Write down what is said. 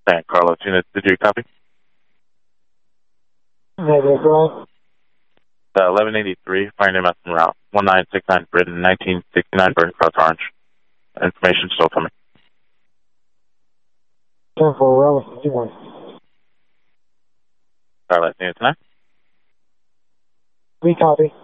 San Carlos unit, did you copy? Negative, go ahead. 1183, fire name estimate route 1969 Britain, 1969 Burton Cross Orange. Information still coming. 10-4, Rowan, 61. Starlight unit tonight. We copy.